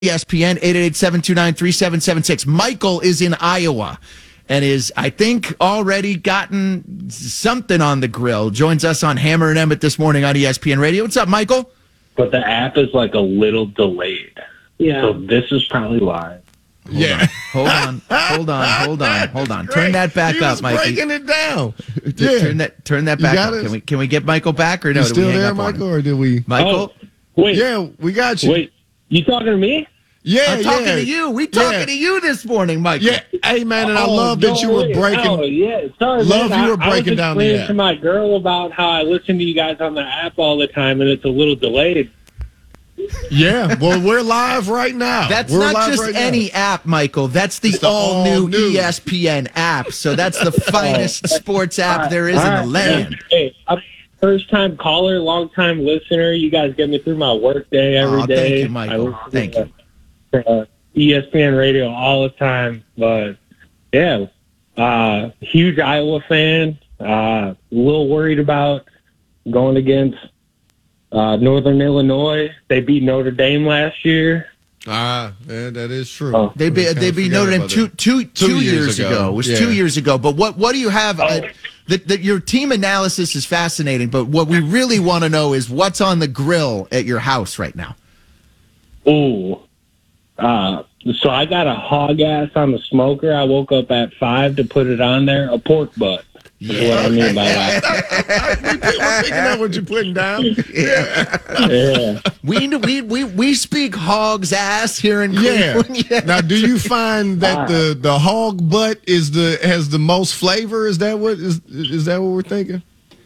ESPN, 888-729-3776. Michael is in Iowa and is, I think, already gotten something on the grill. Joins us on Hammer and Emmett this morning on ESPN Radio. What's up, Michael? But the app is like a little delayed. Yeah. So this is probably live. Hold on. Turn that back up, Mikey. Breaking it down. Turn that back up. Can we get Michael back or no? You still there, Michael, or did we? Michael? Wait. Yeah, we got you. Wait, you talking to me? Yeah, I'm talking to you. We talking to you this morning, Michael. Yeah, hey man, and I love that you were breaking. Oh, yeah, sorry, love man. you were breaking down the app. I was explaining to my girl about how I listen to you guys on the app all the time, and it's a little delayed. Yeah, well, we're live right now. That's not just any app, Michael. That's the all-new ESPN app. So that's the finest sports app there is in the land. Hey, I'm a first-time caller, long-time listener. You guys get me through my work day every day. Thank you, Michael. Thank you. ESPN Radio all the time. But, yeah, huge Iowa fan. A little worried about going against Northern Illinois. They beat Notre Dame last year. Yeah, that is true. They beat Notre Dame two years ago. It was 2 years ago. But what do you have? Your team analysis is fascinating, but what we really want to know is what's on the grill at your house right now. So I got a hog ass on the smoker. I woke up at 5 to put it on there. A pork butt. That's what I mean by that. We're picking up what you're putting down. Yeah. We speak hog's ass here in Cleveland. Yeah. Now, do you find that the hog butt has the most flavor? Is that what we're thinking?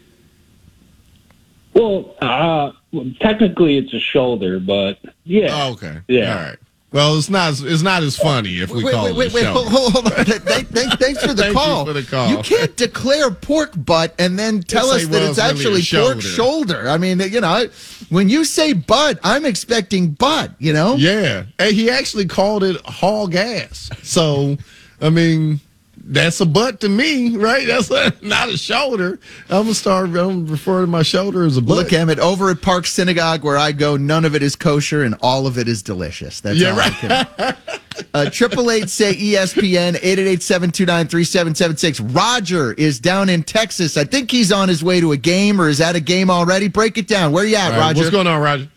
Well, technically it's a shoulder, but yeah. Oh, okay. Yeah. All right. Well, it's not as funny if we call it a shoulder. Hold on. Thanks for the call. Thank you for the call. You can't declare pork butt and then tell us that it's actually really pork shoulder. I mean, when you say butt, I'm expecting butt, Yeah. Hey, he actually called it hog ass. So, I mean, that's a butt to me, right? That's not a shoulder. I'm gonna refer to my shoulder as a butt. Look, Emmett, over at Park Synagogue where I go, none of it is kosher and all of it is delicious. That's all right. I can. 888 say ESPN 888-729-3776. Roger is down in Texas. I think he's on his way to a game, or is at a game already. Break it down. Where you at, Roger? What's going on, Roger?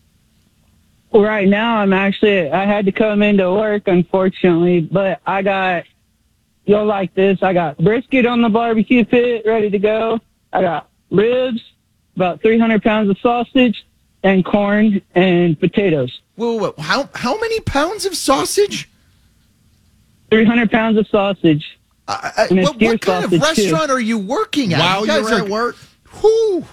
Right now, I had to come into work, unfortunately, but you'll like this. I got brisket on the barbecue pit ready to go. I got ribs, about 300 pounds of sausage, and corn and potatoes. Whoa. How many pounds of sausage? 300 pounds of sausage. What kind of restaurant are you working at? While you're at work? Whoo.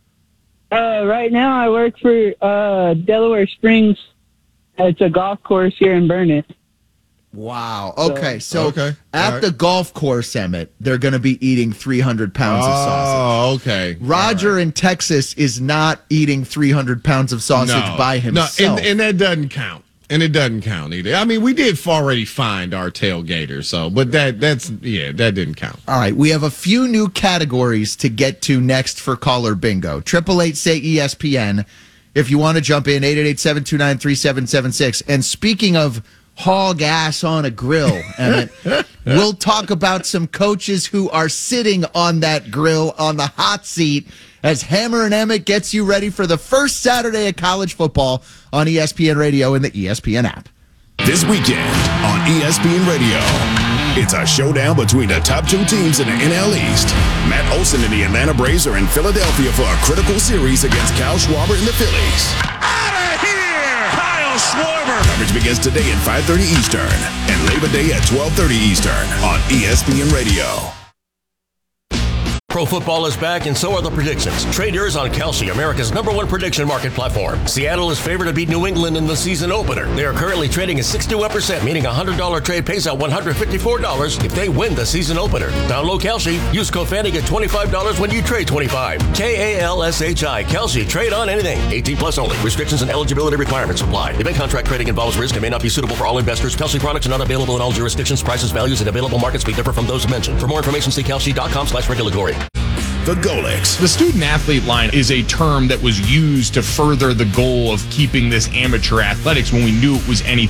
Right now I work for Delaware Springs. It's a golf course here in Burnett. Wow. Okay. So at the golf course, Emmett, they're going to be eating 300 pounds of sausage. Oh, okay. Roger in Texas is not eating 300 pounds of sausage by himself. No, and that doesn't count. And it doesn't count either. I mean, we did already find our tailgater, but that didn't count. All right. We have a few new categories to get to next for caller bingo. 888 say ESPN. If you want to jump in, 888-729-3776. And speaking of hog ass on a grill, Emmett, we'll talk about some coaches who are sitting on that grill on the hot seat as Hammer and Emmett gets you ready for the first Saturday of college football on ESPN Radio and the ESPN app. This weekend on ESPN Radio, it's a showdown between the top two teams in the NL East. Matt Olson and the Atlanta Braves are in Philadelphia for a critical series against Kyle Schwarber and the Phillies. Out of here! Kyle Schwarber! Coverage begins today at 5:30 Eastern and Labor Day at 12:30 Eastern on ESPN Radio. Pro football is back, and so are the predictions. Trade yours on Kalshi, America's #1 prediction market platform. Seattle is favored to beat New England in the season opener. They are currently trading at 61%, meaning a $100 trade pays out $154 if they win the season opener. Download Kalshi. Use code FANTY, get $25 when you trade 25. KALSHI. Kalshi. Trade on anything. 18 plus only. Restrictions and eligibility requirements apply. Event contract trading involves risk and may not be suitable for all investors. Kalshi products are not available in all jurisdictions. Prices, values, and available markets may differ from those mentioned. For more information, see kalshi.com/regulatory. the Golics. The student athlete line is a term that was used to further the goal of keeping this amateur athletics when we knew it was anything